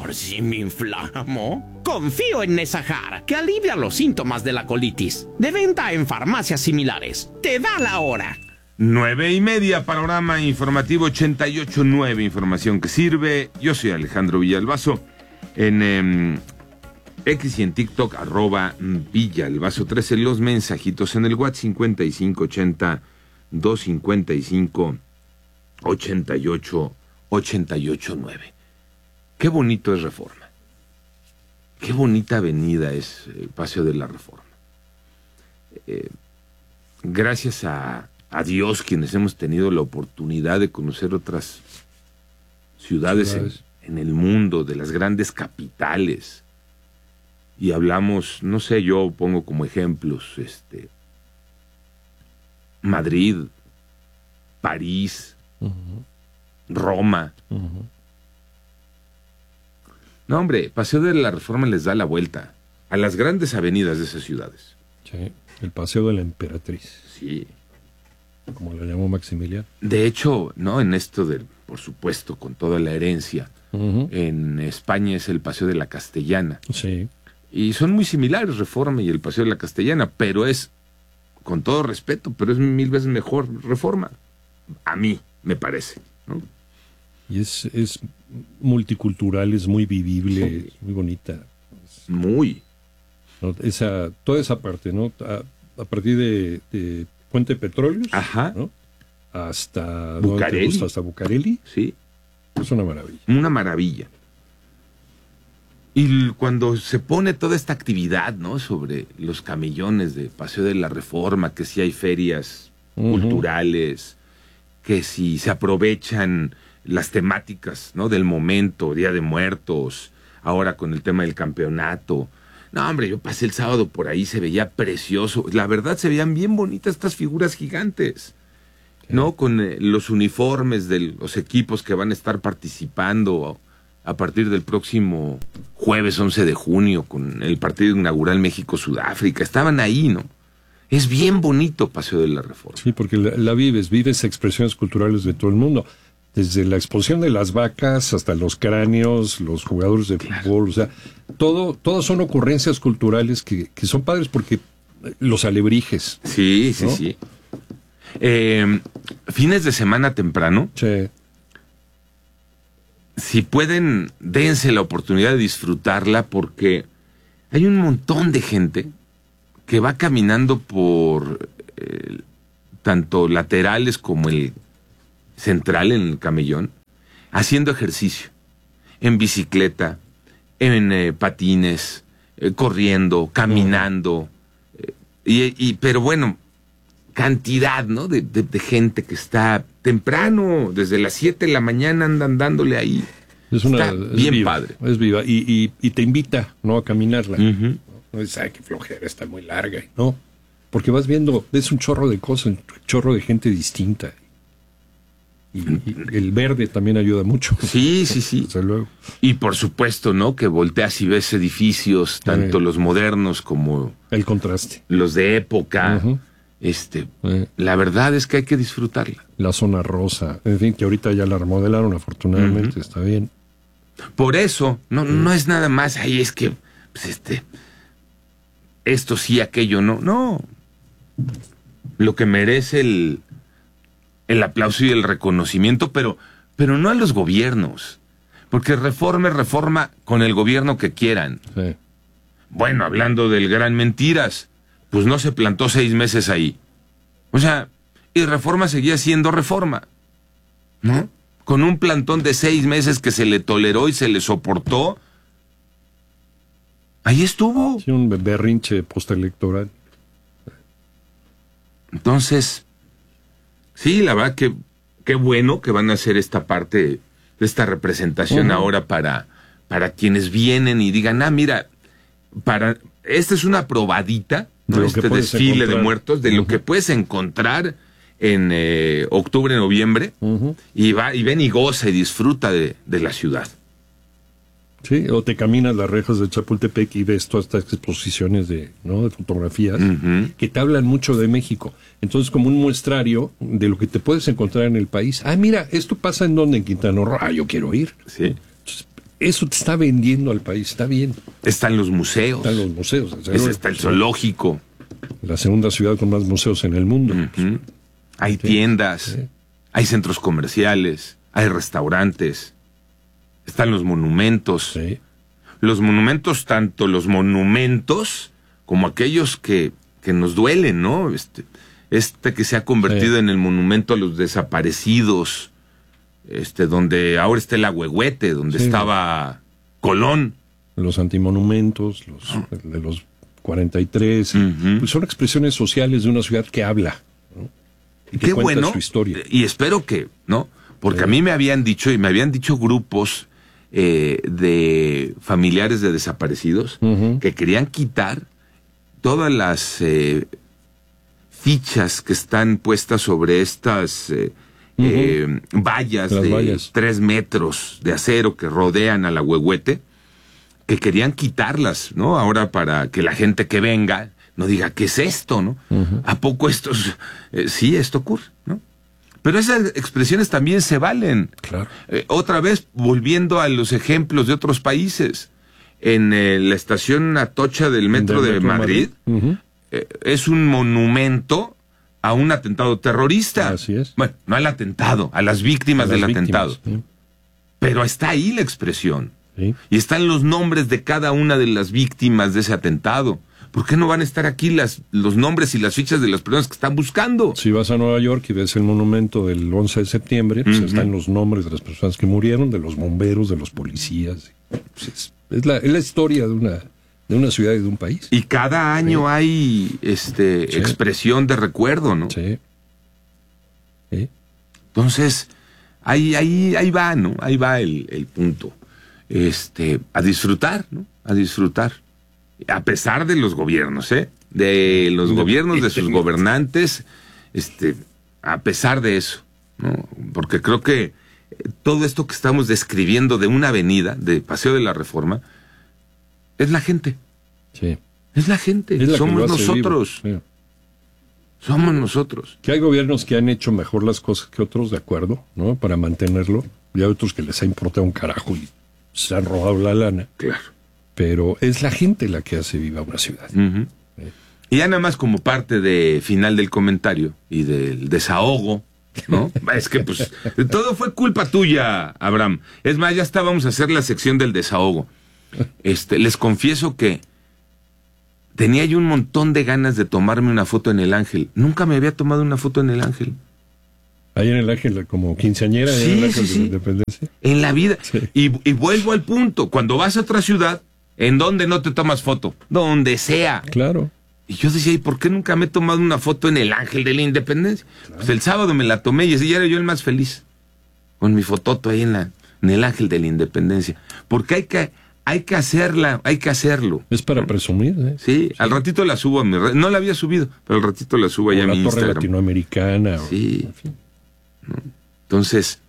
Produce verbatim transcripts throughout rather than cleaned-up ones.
por si me inflamo? Confío en Nesahar, que alivia los síntomas de la colitis. De venta en farmacias similares. Te da la hora. Nueve y media, panorama informativo ochenta y ocho punto nueve, información que sirve. Yo soy Alejandro Villalbazo. En eh, X y en TikTok, arroba Villalbazo trece, los mensajitos en el WhatsApp cincuenta y cinco ochenta, doscientos cincuenta y cinco, ochenta y ocho, ochenta y ocho nueve. Qué bonito es Reforma. Qué bonita avenida es el Paseo de la Reforma. Eh, gracias a, a Dios, quienes hemos tenido la oportunidad de conocer otras ciudades, ciudades. En, en el mundo, de las grandes capitales. Y hablamos, no sé, yo pongo como ejemplos, este, Madrid, París, uh-huh. Roma. Uh-huh. No, hombre, Paseo de la Reforma les da la vuelta a las grandes avenidas de esas ciudades. Sí, el Paseo de la Emperatriz. Sí. Como lo llamó Maximiliano. De hecho, no, en esto del, por supuesto, con toda la herencia, uh-huh. en España es el Paseo de la Castellana. Sí. Y son muy similares, Reforma y el Paseo de la Castellana, pero es, con todo respeto, pero es mil veces mejor Reforma. A mí, me parece, ¿no? Y es, es multicultural, es muy vivible, sí. Es muy bonita. Muy. ¿No? Esa, toda esa parte, ¿no? A, a partir de, de Puente Petróleos, ajá, ¿no? Hasta Bucareli. Gusta, hasta Bucareli. Sí. Es una maravilla. Una maravilla. Y cuando se pone toda esta actividad, ¿no? Sobre los camellones de Paseo de la Reforma, que si hay ferias uh-huh. culturales, que si se aprovechan las temáticas, ¿no? Del momento, Día de Muertos, ahora con el tema del campeonato. No, hombre, yo pasé el sábado por ahí, se veía precioso. La verdad, se veían bien bonitas estas figuras gigantes, sí. ¿no? Con eh, los uniformes de los equipos que van a estar participando a partir del próximo jueves once de junio, con el partido inaugural México-Sudáfrica. Estaban ahí, ¿no? Es bien bonito Paseo de la Reforma. Sí, porque la, la vives, vives expresiones culturales de todo el mundo. Desde la exposición de las vacas hasta los cráneos, los jugadores de claro. fútbol, o sea, todo, todas son ocurrencias culturales que, que son padres porque los alebrijes. Sí, sí, ¿no? sí. Eh, fines de semana temprano. Sí. Si pueden, dense la oportunidad de disfrutarla porque hay un montón de gente que va caminando por eh, tanto laterales como el central en el camellón, haciendo ejercicio, en bicicleta, en eh, patines, eh, corriendo, caminando, eh, y, y, pero bueno, cantidad, ¿no? De, de, de gente que está temprano, desde las siete de la mañana andan dándole ahí. Es una, está es bien viva, padre. Es viva, y, y, y te invita, ¿no? A caminarla. Uh-huh. No dices, ay, qué flojera, está muy larga, ¿no? Porque vas viendo, ves un chorro de cosas, un chorro de gente distinta. Y, y el verde también ayuda mucho. Sí, sí, sí. Desde luego. Y por supuesto, ¿no? Que volteas y ves edificios, tanto eh, los modernos como el contraste, los de época. Uh-huh. Este, eh. La verdad es que hay que disfrutarla. La zona rosa, en fin, que ahorita ya la remodelaron, afortunadamente, uh-huh. está bien. Por eso, no, uh-huh. no es nada más, ahí es que, pues este, esto sí, aquello no. No. Lo que merece el el aplauso y el reconocimiento, pero, pero no a los gobiernos, porque reforma es reforma con el gobierno que quieran. Sí. Bueno, hablando del gran mentiras, pues no se plantó seis meses ahí. O sea, y Reforma seguía siendo Reforma, ¿no? Con un plantón de seis meses que se le toleró y se le soportó. Ahí estuvo. Sí, un berrinche postelectoral. Entonces, sí, la verdad que qué bueno que van a hacer esta parte de esta representación uh-huh. ahora para, para quienes vienen y digan, ah, mira, para esta es una probadita, ¿no? Este desfile encontrar. de muertos, de uh-huh. lo que puedes encontrar en eh, octubre, noviembre, uh-huh. y va y ven y goza y disfruta de, de la ciudad. Sí, o te caminas las rejas de Chapultepec y ves todas estas exposiciones de, ¿no? de fotografías uh-huh. que te hablan mucho de México. Entonces, como un muestrario de lo que te puedes encontrar en el país. Ah, mira, esto pasa en donde, en Quintana Roo. Ah, yo quiero ir. Sí. Entonces, eso te está vendiendo al país, está bien. Están los museos. Están los museos. Es, está el zoológico. La segunda ciudad con más museos en el mundo. Uh-huh. Hay sí, tiendas, sí. Hay centros comerciales, hay restaurantes, están los monumentos. Sí. Los monumentos, tanto los monumentos como aquellos que, que nos duelen, ¿no? Este, este que se ha convertido sí. en el monumento a los desaparecidos, este, donde ahora está el Ahuehuete, donde sí. estaba Colón. Los antimonumentos, los oh. de los cuarenta y tres, uh-huh. pues son expresiones sociales de una ciudad que habla, ¿no? Y que qué cuenta bueno, su historia. Y espero que, ¿no? Porque sí. a mí me habían dicho, y me habían dicho grupos eh, de familiares de desaparecidos uh-huh. que querían quitar todas las eh, fichas que están puestas sobre estas eh, uh-huh. eh, vallas las de vallas. tres metros de acero que rodean al Ahuehuete, que querían quitarlas, ¿no? Ahora para que la gente que venga no diga, ¿qué es esto, no? Uh-huh. ¿A poco esto es, eh, sí, esto ocurre, ¿no? Pero esas expresiones también se valen. Claro. Eh, otra vez, volviendo a los ejemplos de otros países, en eh, la estación Atocha del metro de, de metro Madrid, Madrid. Uh-huh. eh, es un monumento a un atentado terrorista. Así es. Bueno, no al atentado, a las víctimas a las del víctimas, atentado. Sí. Pero está ahí la expresión. Sí. Y están los nombres de cada una de las víctimas de ese atentado. ¿Por qué no van a estar aquí las, los nombres y las fichas de las personas que están buscando? Si vas a Nueva York y ves el monumento del once de septiembre, pues uh-huh. están los nombres de las personas que murieron, de los bomberos, de los policías. Pues es, es, la, es la historia de una, de una ciudad y de un país. Y cada año sí. hay este sí. expresión de recuerdo, ¿no? Sí. sí. Entonces, ahí, ahí, ahí va, ¿no? Ahí va el, el punto. Este, a disfrutar, ¿no? A disfrutar. A pesar de los gobiernos, ¿eh? De los gobiernos, de sus gobernantes, este, a pesar de eso, ¿no? Porque creo que todo esto que estamos describiendo de una avenida, de Paseo de la Reforma, es la gente. Sí. Es la gente. Es la Somos nosotros. Sí. Somos nosotros. Que hay gobiernos que han hecho mejor las cosas que otros, de acuerdo, ¿no? Para mantenerlo. Y hay otros que les ha importado un carajo y se han robado la lana. Claro. Pero es la gente la que hace viva una ciudad. Uh-huh. ¿Eh? Y ya nada más como parte de final del comentario y del desahogo, ¿no? Es que pues todo fue culpa tuya, Abraham. Es más, ya estábamos a hacer la sección del desahogo. Este, les confieso que tenía yo un montón de ganas de tomarme una foto en el Ángel. Nunca me había tomado una foto en el Ángel. Ahí en el Ángel, como quinceañera, sí, en el Ángel sí, sí. de Independencia. En la vida. Sí. Y, y vuelvo al punto. Cuando vas a otra ciudad, ¿en dónde no te tomas foto? Donde sea. Claro. Y yo decía, ¿y por qué nunca me he tomado una foto en el Ángel de la Independencia? Claro. Pues el sábado me la tomé y así ya era yo el más feliz. Con mi fototo ahí en, la, en el Ángel de la Independencia. Porque hay que, hay que hacerla, hay que hacerlo. Es para presumir, ¿eh? Sí, sí, al ratito la subo a mi red. No la había subido, pero al ratito la subo allá a mi Instagram. La Torre Latinoamericana. Sí. O, en fin. ¿No? Entonces,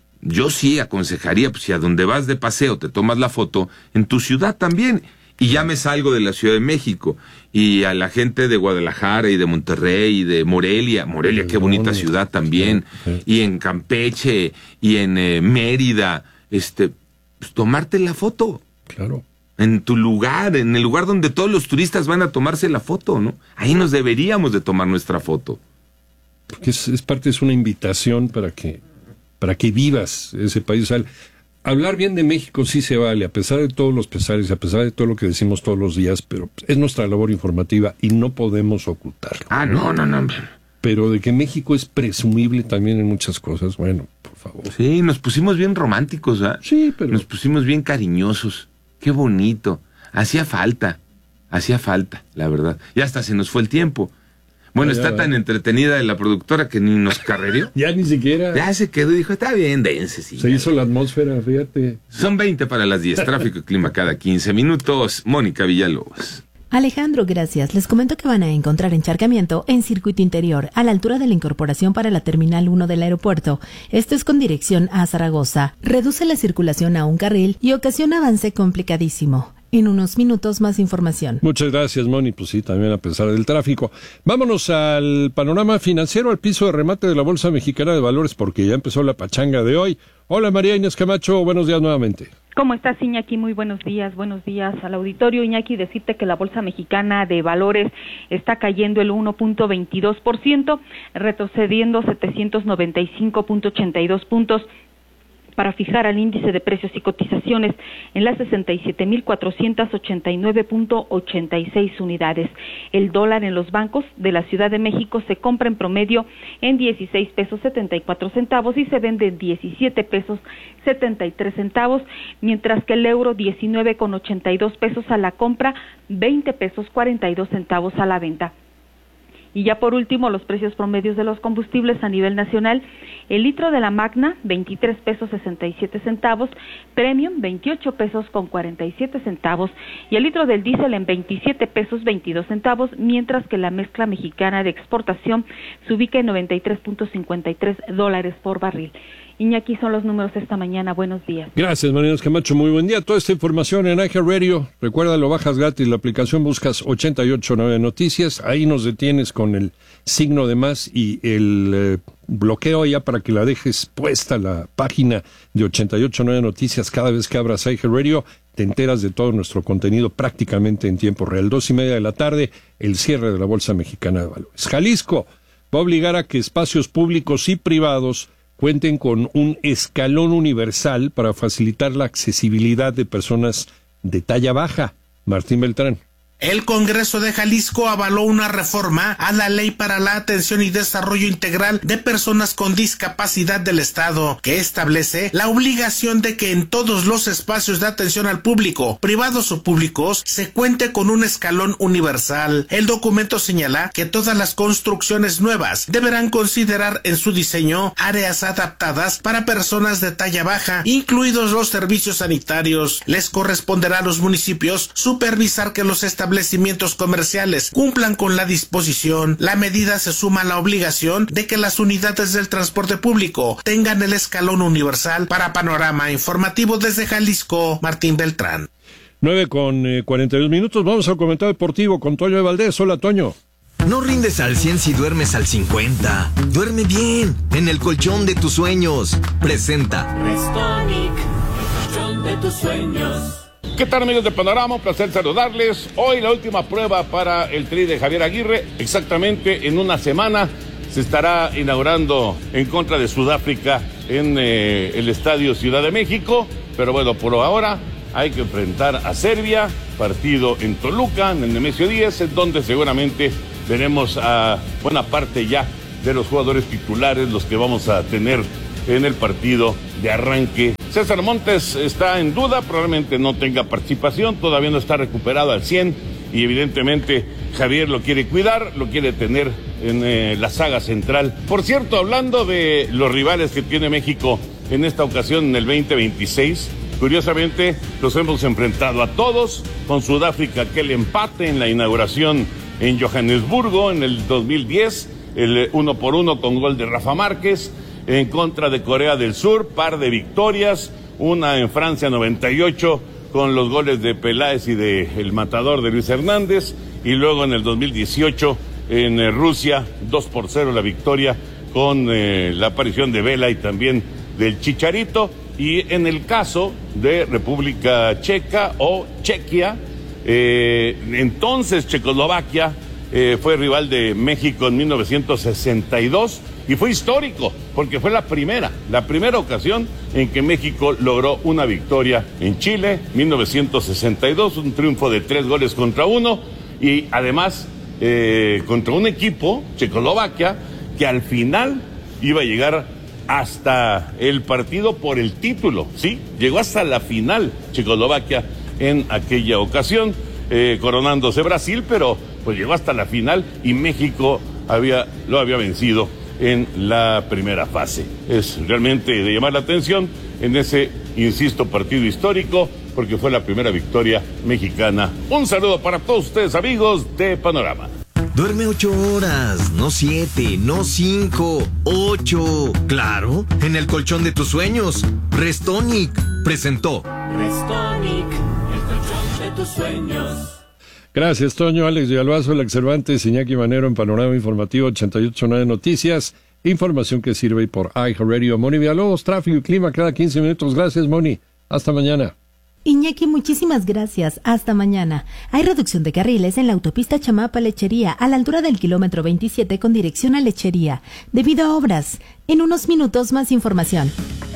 yo sí aconsejaría, pues si a donde vas de paseo te tomas la foto, en tu ciudad también. Y ya me salgo de la Ciudad de México. Y a la gente de Guadalajara y de Monterrey y de Morelia. Morelia, qué bonita ciudad también. Sí, sí. Y en Campeche y en eh, Mérida. Este, pues tomarte la foto. Claro. En tu lugar, en el lugar donde todos los turistas van a tomarse la foto, ¿no? Ahí nos deberíamos de tomar nuestra foto. Porque es, es parte, es una invitación para que, para que vivas ese país. O sea, hablar bien de México sí se vale, a pesar de todos los pesares, a pesar de todo lo que decimos todos los días, pero es nuestra labor informativa y no podemos ocultarlo. Ah, no, no, no. Pero de que México es presumible también en muchas cosas, bueno, por favor. Sí, nos pusimos bien románticos, ¿ah? Sí, pero... Nos pusimos bien cariñosos. Qué bonito. Hacía falta, hacía falta, la verdad. Y hasta se nos fue el tiempo. Bueno, ya, está ya, tan entretenida la productora que ni nos carrereó. Ya ni siquiera. Ya se quedó y dijo, está bien, dense. Sí, se ya. hizo la atmósfera, fíjate. Son veinte para las diez. Tráfico y clima cada quince minutos. Mónica Villalobos. Alejandro, gracias. Les comento que van a encontrar encharcamiento en circuito interior, a la altura de la incorporación para la Terminal uno del aeropuerto. Esto es con dirección a Zaragoza. Reduce la circulación a un carril y ocasiona avance complicadísimo. En unos minutos más información. Muchas gracias, Moni. Pues sí, también a pesar del tráfico. Vámonos al panorama financiero, al piso de remate de la Bolsa Mexicana de Valores, porque ya empezó la pachanga de hoy. Hola, María Inés Camacho. Buenos días nuevamente. ¿Cómo estás, Iñaki? Muy buenos días, buenos días al auditorio. Iñaki, decirte que la Bolsa Mexicana de Valores está cayendo el uno punto veintidós por ciento, retrocediendo setecientos noventa y cinco punto ochenta y dos puntos, para fijar al índice de precios y cotizaciones en las sesenta y siete mil cuatrocientos ochenta y nueve punto ochenta y seis unidades. El dólar en los bancos de la Ciudad de México se compra en promedio en dieciséis pesos setenta y cuatro centavos y se vende en diecisiete pesos setenta y tres centavos, mientras que el euro diecinueve con ochenta y dos pesos a la compra, veinte pesos cuarenta y dos centavos a la venta. Y ya por último, los precios promedios de los combustibles a nivel nacional: el litro de la Magna, veintitrés pesos sesenta y siete centavos, Premium, veintiocho pesos con cuarenta y siete centavos, y el litro del diésel en veintisiete pesos veintidós centavos, mientras que la mezcla mexicana de exportación se ubica en noventa y tres punto cincuenta y tres dólares por barril. Iñaki, son los números esta mañana. Buenos días. Gracias, Marinos Camacho. Muy buen día. Toda esta información en iHeartRadio. Recuerda, lo bajas gratis la aplicación, buscas ochenta y ocho nueve Noticias. Ahí nos detienes con el signo de más y el eh, bloqueo ya para que la dejes puesta la página de ochenta y ocho nueve Noticias. Cada vez que abras iHeartRadio, te enteras de todo nuestro contenido prácticamente en tiempo real. Dos y media de la tarde, el cierre de la Bolsa Mexicana de Valores. Jalisco va a obligar a que espacios públicos y privados cuenten con un escalón universal para facilitar la accesibilidad de personas de talla baja. Martín Beltrán. El Congreso de Jalisco avaló una reforma a la Ley para la Atención y Desarrollo Integral de Personas con Discapacidad del Estado, que establece la obligación de que en todos los espacios de atención al público, privados o públicos, se cuente con un escalón universal. El documento señala que todas las construcciones nuevas deberán considerar en su diseño áreas adaptadas para personas de talla baja, incluidos los servicios sanitarios. Les corresponderá a los municipios supervisar que los establecimientos establecimientos comerciales cumplan con la disposición. La medida se suma a la obligación de que las unidades del transporte público tengan el escalón universal. Para Panorama Informativo desde Jalisco, Martín Beltrán. nueve con cuarenta y dos minutos, vamos al comentario deportivo con Toño de Valdés. Hola, Toño. No rindes al cien si duermes al cincuenta. Duerme bien, en el colchón de tus sueños. Presenta Restonic, colchón de tus sueños. ¿Qué tal, amigos de Panorama? Un placer saludarles. Hoy la última prueba para el Tri de Javier Aguirre. Exactamente en una semana se estará inaugurando en contra de Sudáfrica en eh, el Estadio Ciudad de México. Pero bueno, por ahora hay que enfrentar a Serbia, partido en Toluca, en el Nemesio diez, en donde seguramente veremos a buena parte ya de los jugadores titulares, los que vamos a tener en el partido de arranque. César Montes está en duda, probablemente no tenga participación, todavía no está recuperado al cien y evidentemente Javier lo quiere cuidar, lo quiere tener en eh, la saga central. Por cierto, hablando de los rivales que tiene México en esta ocasión en el veinte veintiséis, curiosamente los hemos enfrentado a todos, con Sudáfrica aquel empate en la inauguración en Johannesburgo en el dos mil diez, el uno por uno con gol de Rafa Márquez. En contra de Corea del Sur, par de victorias, una en Francia noventa y ocho con los goles de Peláez y de el matador de Luis Hernández, y luego en el dos mil dieciocho en eh, Rusia, dos por cero la victoria con eh, la aparición de Vela y también del Chicharito. Y en el caso de República Checa o Chequia, eh, entonces Checoslovaquia eh, fue rival de México en mil novecientos sesenta y dos, y fue histórico, porque fue la primera, la primera ocasión en que México logró una victoria en Chile, mil novecientos sesenta y dos, un triunfo de tres goles contra uno, y además eh, contra un equipo, Checoslovaquia, que al final iba a llegar hasta el partido por el título, ¿sí? Llegó hasta la final Checoslovaquia en aquella ocasión, eh, coronándose Brasil, pero pues llegó hasta la final y México había, lo había vencido en la primera fase. Es realmente de llamar la atención en ese, insisto, partido histórico, porque fue la primera victoria mexicana. Un saludo para todos ustedes, amigos de Panorama. Duerme ocho horas, no siete, no cinco, ocho. Claro, en el colchón de tus sueños. Restonic presentó Restonic, el colchón de tus sueños. Gracias, Toño. Alex Villalbazo, Alex Cervantes, Iñaki Manero en Panorama Informativo ochenta y ocho nueve Noticias. Información que sirve por iHeartRadio. Moni Villalobos, tráfico y clima cada quince minutos. Gracias, Moni. Hasta mañana. Iñaki, muchísimas gracias. Hasta mañana. Hay reducción de carriles en la autopista Chamapa-Lechería a la altura del kilómetro veintisiete con dirección a Lechería, debido a obras. En unos minutos más información.